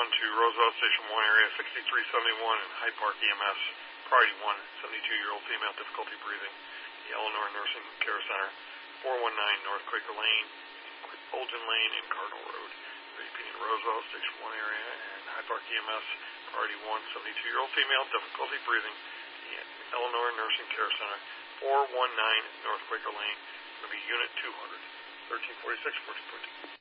to Roseville Station 1 area, 6371 in Hyde Park EMS. Priority 1, 72-year-old female, difficulty breathing. The Eleanor Nursing Care Center, 419 North Quaker Lane, Olgen Lane, and Cardinal Road. Repeating, Roseville Station 1 area and Hyde Park EMS. Priority 1, 72-year-old female, difficulty breathing. The Eleanor Nursing Care Center, 419 North Quaker Lane. It's going to be Unit 200, 1346, 1414.